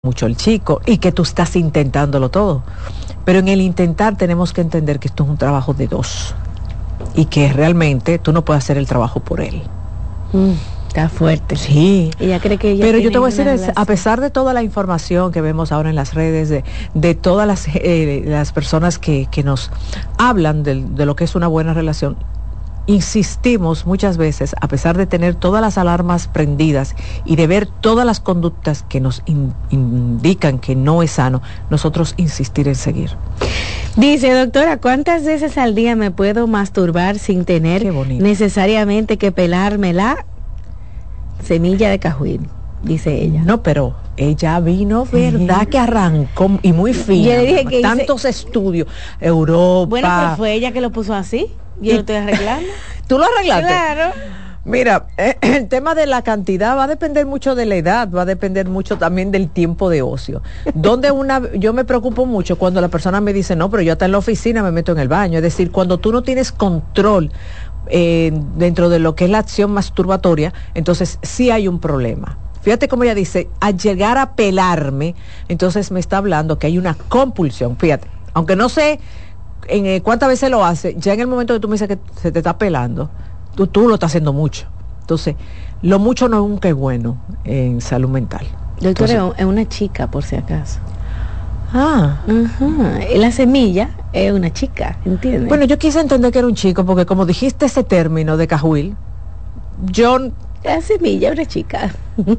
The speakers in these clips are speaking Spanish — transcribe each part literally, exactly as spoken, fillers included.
mucho el chico y que tú estás intentándolo todo. Pero en el intentar tenemos que entender que esto es un trabajo de dos y que realmente tú no puedes hacer el trabajo por él. Mm, está fuerte. Sí. Ella cree que ella Pero yo te voy a decir, es, a pesar de toda la información que vemos ahora en las redes, de, de todas las, eh, las personas que, que nos hablan de, de lo que es una buena relación, insistimos muchas veces, a pesar de tener todas las alarmas prendidas y de ver todas las conductas que nos in, indican que no es sano, nosotros insistir en seguir. Dice, doctora, ¿cuántas veces al día me puedo masturbar sin tener necesariamente que pelarme la semilla de cajuín? Dice ella. No, pero ella vino, ¿verdad? Uh-huh. Que arrancó y muy fina. Yo le dije que tantos hice... estudios, Europa. Bueno, pero fue ella que lo puso así. Yo lo estoy arreglando. ¿Tú lo arreglaste? Claro. Mira, eh, el tema de la cantidad va a depender mucho de la edad, va a depender mucho también del tiempo de ocio. Donde una, yo me preocupo mucho cuando la persona me dice, no, pero yo hasta en la oficina me meto en el baño. Es decir, cuando tú no tienes control eh, dentro de lo que es la acción masturbatoria, entonces sí hay un problema. Fíjate cómo ella dice, al llegar a pelarme, entonces me está hablando que hay una compulsión. Fíjate, aunque no sé en eh, cuántas veces lo hace, ya en el momento que tú me dices que se te está pelando, tú, tú lo estás haciendo mucho. Entonces, lo mucho no es nunca es bueno en salud mental. Doctora, es una chica, por si acaso. Ah. Uh-huh. La semilla es una chica, ¿entiendes? Bueno, yo quise entender que era un chico, porque como dijiste ese término de cajuil, yo... La semilla es una chica.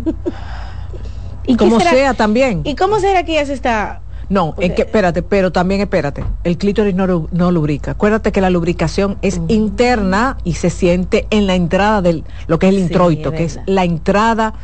¿Y como será, sea también. ¿Y cómo será que ella se está...? No, en que, espérate, pero también espérate, el clítoris no, no lubrica. Acuérdate que la lubricación es uh-huh. interna y se siente en la entrada del, lo que es el sí, introito, es que es la entrada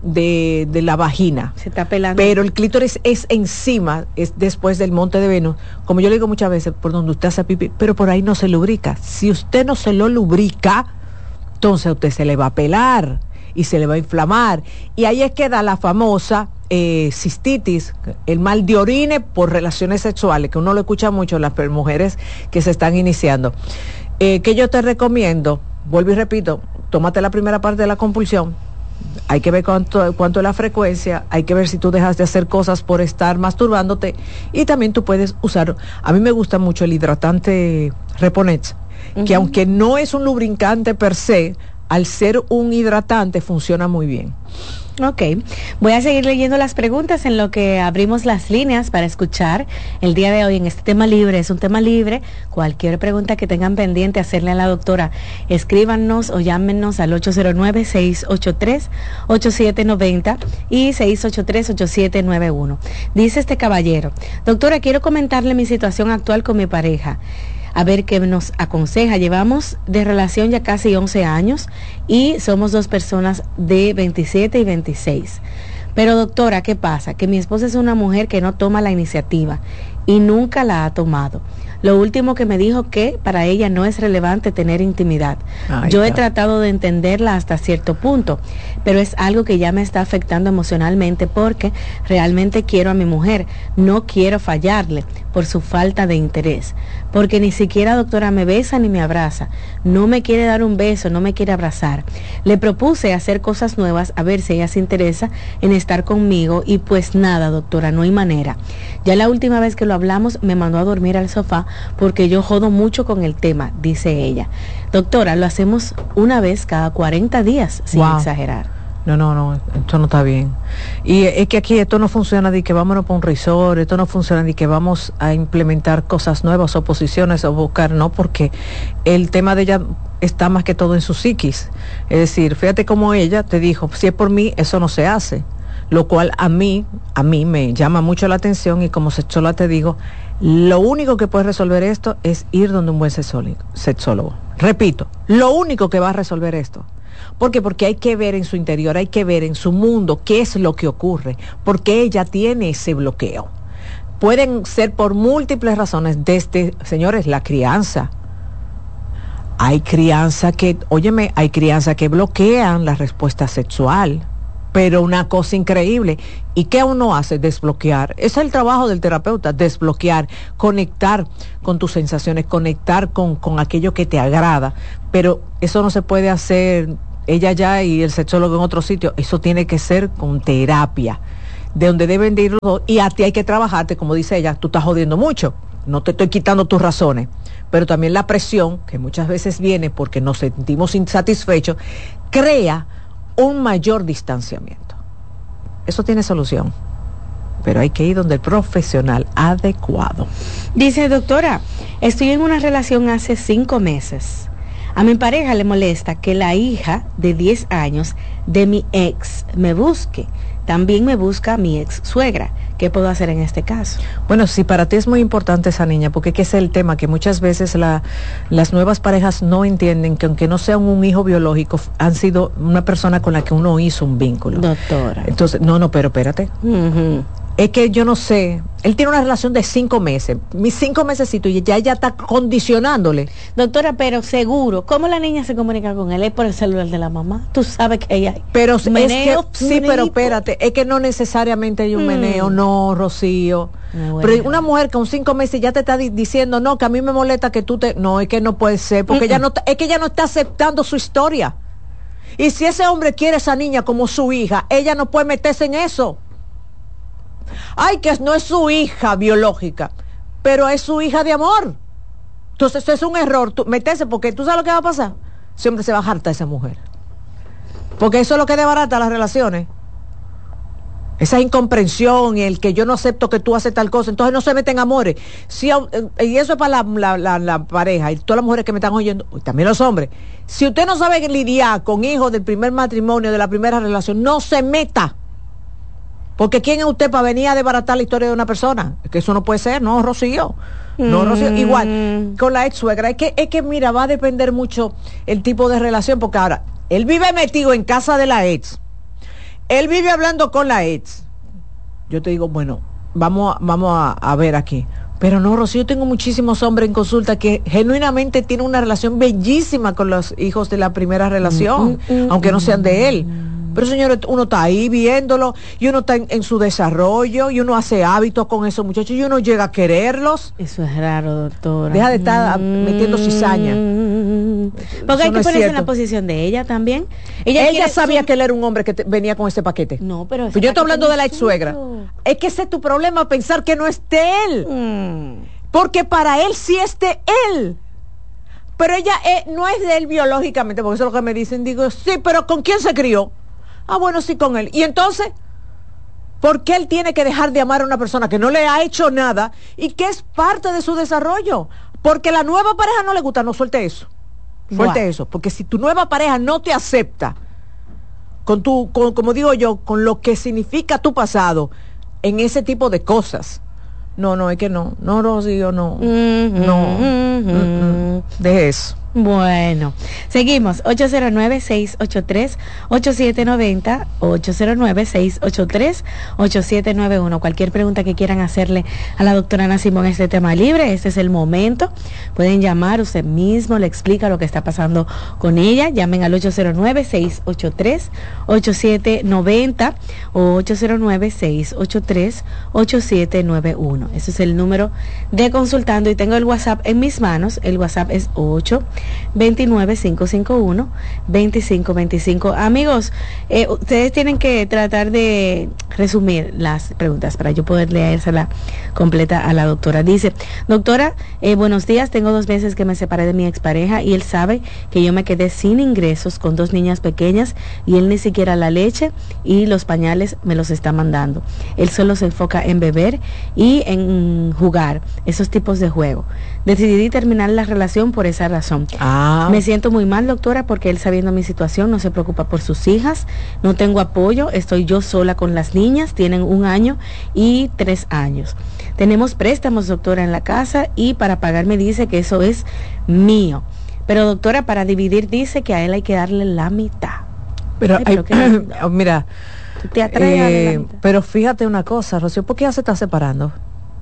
de, de la vagina. Se está pelando. Pero el clítoris es encima, es después del monte de Venus, como yo le digo muchas veces, por donde usted hace pipí, pero por ahí no se lubrica. Si usted no se lo lubrica, entonces a usted se le va a pelar y se le va a inflamar. Y ahí es que da la famosa eh, cistitis, el mal de orine por relaciones sexuales, que uno lo escucha mucho en las mujeres que se están iniciando. Eh, que yo te recomiendo, vuelvo y repito, tómate la primera parte de la compulsión, hay que ver cuánto, cuánto es la frecuencia, hay que ver si tú dejas de hacer cosas por estar masturbándote, y también tú puedes usar, a mí me gusta mucho el hidratante Reponet, uh-huh. que aunque no es un lubricante per se, al ser un hidratante funciona muy bien. Ok, voy a seguir leyendo las preguntas en lo que abrimos las líneas para escuchar el día de hoy en este tema libre. Es un tema libre, cualquier pregunta que tengan pendiente hacerle a la doctora, escríbanos o llámenos al ocho cero nueve, seis ocho tres, ocho siete nueve cero y seis ocho tres, ocho siete nueve uno. Dice este caballero, doctora, quiero comentarle mi situación actual con mi pareja. A ver qué nos aconseja. Llevamos de relación ya casi once años y somos dos personas de veintisiete y veintiséis. Pero doctora, ¿qué pasa? Que mi esposa es una mujer que no toma la iniciativa y nunca la ha tomado. Lo último que me dijo que para ella no es relevante tener intimidad. Ay, Yo he tratado de entenderla hasta cierto punto, pero es algo que ya me está afectando emocionalmente porque realmente quiero a mi mujer. No quiero fallarle por su falta de interés. Porque ni siquiera, doctora, me besa ni me abraza. No me quiere dar un beso, no me quiere abrazar. Le propuse hacer cosas nuevas a ver si ella se interesa en estar conmigo y pues nada, doctora, no hay manera. Ya la última vez que lo hablamos me mandó a dormir al sofá porque yo jodo mucho con el tema, dice ella. Doctora, lo hacemos una vez cada cuarenta días, sin wow. exagerar. No, no, no, esto no está bien. Y es que aquí esto no funciona de que vámonos para un resort, esto no funciona de que vamos a implementar cosas nuevas o posiciones o buscar, no, porque el tema de ella está más que todo en su psiquis. Es decir, fíjate cómo ella te dijo, si es por mí, eso no se hace. Lo cual a mí, a mí me llama mucho la atención y como sexóloga te digo, lo único que puede resolver esto es ir donde un buen sexólogo. Repito, lo único que va a resolver esto. ¿Por qué? Porque hay que ver en su interior, hay que ver en su mundo qué es lo que ocurre, porque ella tiene ese bloqueo. Pueden ser por múltiples razones, desde, señores, la crianza. Hay crianza que, óyeme, hay crianza que bloquean la respuesta sexual. Pero una cosa increíble. ¿Y qué uno hace? Desbloquear. Ese es el trabajo del terapeuta, desbloquear, conectar con tus sensaciones, conectar con, con aquello que te agrada. Pero eso no se puede hacer ella ya y el sexólogo en otro sitio. Eso tiene que ser con terapia. de donde deben de ir los dos, y a ti hay que trabajarte, como dice ella, tú estás jodiendo mucho, no te estoy quitando tus razones, pero también la presión, que muchas veces viene porque nos sentimos insatisfechos, crea un mayor distanciamiento. Eso tiene solución, pero hay que ir donde el profesional adecuado. Dice, doctora, estoy en una relación hace cinco meses. A mi pareja le molesta que la hija de diez años de mi ex me busque. También me busca mi ex suegra. ¿Qué puedo hacer en este caso? Bueno, sí, para ti es muy importante esa niña, porque ese es el tema, que muchas veces la, las nuevas parejas no entienden que aunque no sean un hijo biológico, han sido una persona con la que uno hizo un vínculo. Doctora. Entonces, no, no, pero espérate. Uh-huh. Es que yo no sé, él tiene una relación de cinco meses, mis cinco mesecitos, y ya ella está condicionándole. Doctora, pero seguro, ¿cómo la niña se comunica con él? Es por el celular de la mamá. Tú sabes que ella hay pero meneo, es que, sí, meneito. Pero espérate, es que no necesariamente hay un mm. meneo, no, Rocío. No, bueno. Pero una mujer con cinco meses ya te está di- diciendo, no, que a mí me molesta que tú te... No, es que no puede ser, porque ella no, es que ella no está aceptando su historia. Y si ese hombre quiere a esa niña como su hija, ella no puede meterse en eso. Ay, que no es su hija biológica, pero es su hija de amor. Entonces eso es un error, tú, meterse, porque tú sabes lo que va a pasar. Siempre se va a hartar esa mujer, porque eso es lo que desbarata las relaciones. Esa incomprensión, el que yo no acepto que tú haces tal cosa, entonces no se meten amores. Si, y eso es para la, la, la, la pareja y todas las mujeres que me están oyendo, y también los hombres. Si usted no sabe lidiar con hijos del primer matrimonio, de la primera relación, no se meta. Porque ¿quién es usted para venir a desbaratar la historia de una persona? Es que eso no puede ser, no, Rocío. No, Rocío. Mm. Igual, con la ex suegra. Es que, es que, mira, va a depender mucho el tipo de relación, porque ahora, él vive metido en casa de la ex. Él vive hablando con la ex. Yo te digo, bueno, vamos, vamos a, a ver aquí. Pero no, Rocío, yo tengo muchísimos hombres en consulta que genuinamente tienen una relación bellísima con los hijos de la primera relación, mm, mm, aunque no sean de él. Pero señores, uno está ahí viéndolo, y uno está en, en su desarrollo, y uno hace hábitos con esos muchachos, y uno llega a quererlos. Eso es raro, doctora. Deja de estar mm, metiendo cizaña. Porque hay que no ponerse en la posición de ella también. Ella, ella sabía su... que él era un hombre que te, venía con ese paquete. No, pero... Pues yo estoy hablando de la ex suegra. Es que ese es tu problema, pensar que no es de él. Mm. Porque para él sí es de él. Pero ella eh, no es de él biológicamente, porque eso es lo que me dicen. Digo, sí, pero ¿con quién se crió? Ah, bueno, sí, con él. Y entonces, ¿por qué él tiene que dejar de amar a una persona que no le ha hecho nada y que es parte de su desarrollo? Porque la nueva pareja no le gusta, no suelte eso. Suelte wow. eso. Porque si tu nueva pareja no te acepta, con tu, con, como digo yo, con lo que significa tu pasado, en ese tipo de cosas, no, no, es que no, no, Rocío, no, mm-hmm, no, mm-hmm. Mm-mm, de eso. Bueno, seguimos, ocho cero nueve, seis ocho tres, ocho siete nueve cero, ocho cero nueve, seis ocho tres, ocho siete nueve uno. Cualquier pregunta que quieran hacerle a la doctora Ana Simón, este tema libre, este es el momento. Pueden llamar, usted mismo le explica lo que está pasando con ella. Llamen al ocho cero nueve, seis ocho tres, ocho siete nueve cero o ocho cero nueve, seis ocho tres, ocho siete nueve uno. Ese es el número de consultando, y tengo el WhatsApp en mis manos. El WhatsApp es ocho veintinueve, cinco cinco uno, veinticinco veinticinco. Amigos, eh, ustedes tienen que tratar de resumir las preguntas para yo poder leérsela completa a la doctora. Dice, doctora, eh, buenos días, tengo dos meses que me separé de mi expareja y él sabe que yo me quedé sin ingresos con dos niñas pequeñas y él ni siquiera la leche y los pañales me los está mandando. Él solo se enfoca en beber y en jugar esos tipos de juego. Decidí terminar la relación por esa razón. Ah. Me siento muy mal, doctora, porque él, sabiendo mi situación, no se preocupa por sus hijas, no tengo apoyo, estoy yo sola con las niñas, tienen un año y tres años. Tenemos préstamos, doctora, en la casa, y para pagar me dice que eso es mío. Pero, doctora, para dividir dice que a él hay que darle la mitad. Pero, Ay, pero hay, oh, mira, te atrae eh, pero fíjate una cosa, Rocío, ¿por qué ya se está separando?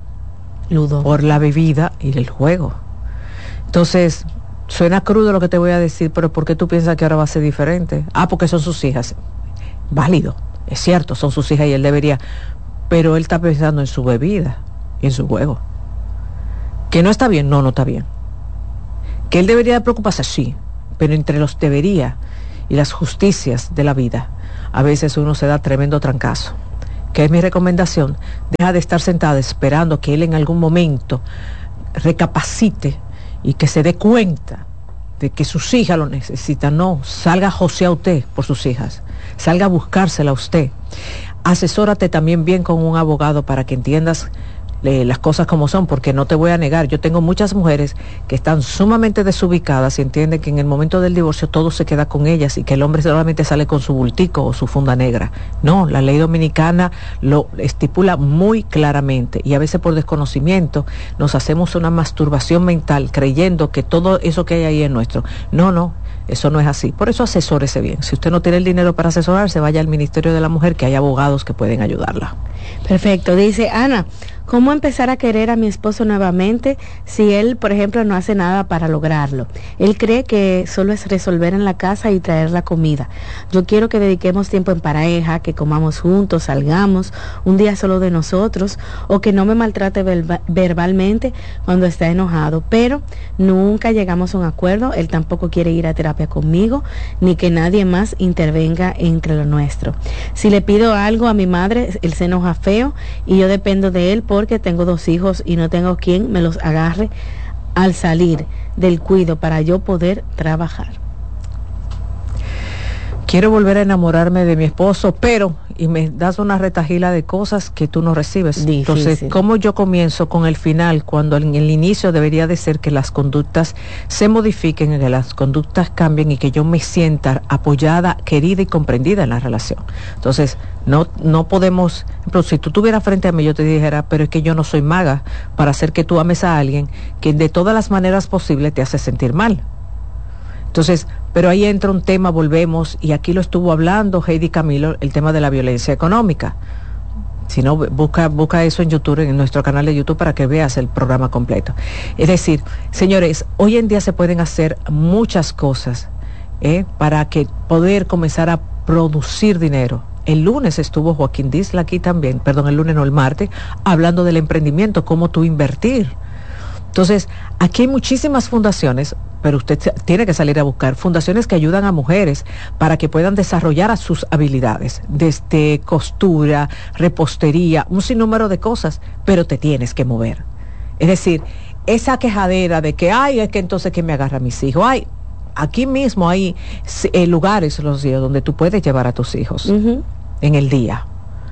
Ludo. Por la bebida y el juego. Entonces, suena crudo lo que te voy a decir, pero ¿por qué tú piensas que ahora va a ser diferente? Ah, porque son sus hijas. Válido, es cierto, son sus hijas y él debería, pero él está pensando en su bebida y en su juego. ¿Que no está bien? No, no está bien. ¿Que él debería de preocuparse? Sí, pero entre los debería y las justicias de la vida, a veces uno se da tremendo trancazo. que es mi recomendación, deja de estar sentada esperando que él en algún momento recapacite y que se dé cuenta de que sus hijas lo necesitan. No, salga a josear usted por sus hijas, salga a buscársela a usted. Asesórate también bien con un abogado para que entiendas Eh, las cosas como son, porque no te voy a negar, yo tengo muchas mujeres que están sumamente desubicadas y entienden que en el momento del divorcio todo se queda con ellas y que el hombre solamente sale con su bultico o su funda negra. No, la ley dominicana lo estipula muy claramente y a veces por desconocimiento nos hacemos una masturbación mental creyendo que todo eso que hay ahí es nuestro. No, no, eso no es así. Por eso asesórese bien. Si usted no tiene el dinero para asesorarse, vaya al Ministerio de la Mujer, que hay abogados que pueden ayudarla. Perfecto. Dice Ana, ¿cómo empezar a querer a mi esposo nuevamente si él, por ejemplo, no hace nada para lograrlo? Él cree que solo es resolver en la casa y traer la comida. Yo quiero que dediquemos tiempo en pareja, que comamos juntos, salgamos, un día solo de nosotros, o que no me maltrate verba- verbalmente cuando está enojado, pero nunca llegamos a un acuerdo. Él tampoco quiere ir a terapia conmigo, ni que nadie más intervenga entre lo nuestro. Si le pido algo a mi madre, él se enoja feo y yo dependo de él porque tengo dos hijos y no tengo quien me los agarre al salir del cuido para yo poder trabajar. Quiero volver a enamorarme de mi esposo, pero, y me das una retajila de cosas que tú no recibes. Difícil. Entonces, ¿cómo yo comienzo con el final cuando en el inicio debería de ser que las conductas se modifiquen, que las conductas cambien y que yo me sienta apoyada, querida y comprendida en la relación? Entonces, no, no podemos, pero si tú estuvieras frente a mí, yo te dijera, pero es que yo no soy maga para hacer que tú ames a alguien que de todas las maneras posibles te hace sentir mal. Entonces, pero ahí entra un tema, volvemos, y aquí lo estuvo hablando Heidi Camilo, el tema de la violencia económica. Si no, busca, busca eso en YouTube, en nuestro canal de YouTube, para que veas el programa completo. Es decir, señores, hoy en día se pueden hacer muchas cosas ¿eh? para que poder comenzar a producir dinero. El lunes estuvo Joaquín Disla aquí también, perdón, el lunes no, el martes, hablando del emprendimiento, cómo tú invertir. Entonces, aquí hay muchísimas fundaciones, pero usted tiene que salir a buscar fundaciones que ayudan a mujeres para que puedan desarrollar sus habilidades, desde costura, repostería, un sinnúmero de cosas, pero te tienes que mover. Es decir, esa quejadera de que, ay, es que entonces que me agarra a mis hijos, ay, aquí mismo hay eh, lugares los días donde tú puedes llevar a tus hijos uh-huh. en el día.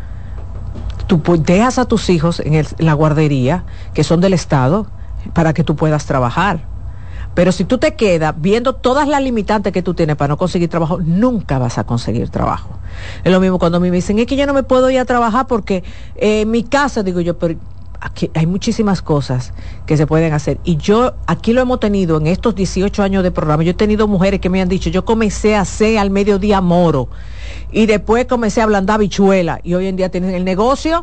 Tú dejas a tus hijos en, el, en la guardería, que son del Estado, para que tú puedas trabajar. Pero si tú te quedas viendo todas las limitantes que tú tienes para no conseguir trabajo, nunca vas a conseguir trabajo. Es lo mismo cuando a mí me dicen, es que yo no me puedo ir a trabajar porque eh, en mi casa, digo yo, pero aquí hay muchísimas cosas que se pueden hacer. Y yo, aquí lo hemos tenido en estos dieciocho años de programa, yo he tenido mujeres que me han dicho, yo comencé a hacer al mediodía moro, y después comencé a ablandar habichuela, y hoy en día tienen el negocio.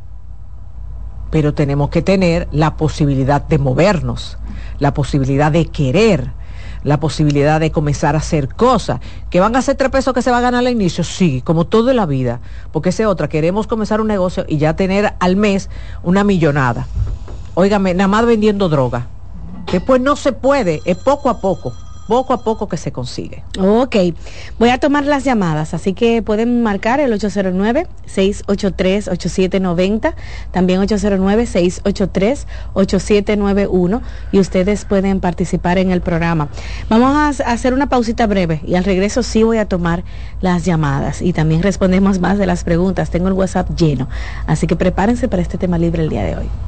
Pero tenemos que tener la posibilidad de movernos, la posibilidad de querer, la posibilidad de comenzar a hacer cosas. ¿Que van a ser tres pesos que se va a ganar al inicio? Sí, como todo en la vida, porque esa es otra, queremos comenzar un negocio y ya tener al mes una millonada. Óigame, nada más vendiendo droga. Después no se puede, es poco a poco. Poco a poco que se consigue. Ok, voy a tomar las llamadas, así que pueden marcar el ocho cero nueve, seis ocho tres, ocho siete nueve cero, también ocho cero nueve, seis ocho tres, ocho siete nueve uno, y ustedes pueden participar en el programa. Vamos a hacer una pausita breve y al regreso sí voy a tomar las llamadas y también respondemos más de las preguntas. Tengo el WhatsApp lleno, así que prepárense para este tema libre el día de hoy.